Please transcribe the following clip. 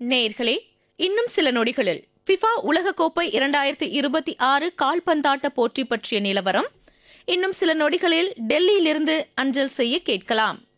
நேயர்களே, இன்னும் சில நொடிகளில் ஃபிஃபா உலகக்கோப்பை 2026 கால்பந்தாட்ட போட்டி பற்றிய நிலவரம் இன்னும் சில நொடிகளில் டெல்லியிலிருந்து அஞ்சல் செய்ய கேட்கலாம்.